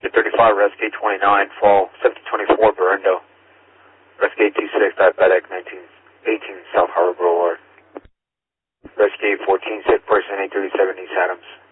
35, Rescue 29, fall 5024, Berendo. Rescue 26, diabetic, 1918, South Harbor Boulevard. Rescue 14, sick person, 837, East Adams.